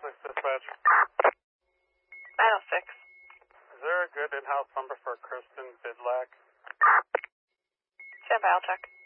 dispatch. 906. Is there a good in-house number for Kristen Bidlack? Stand by, I'll check.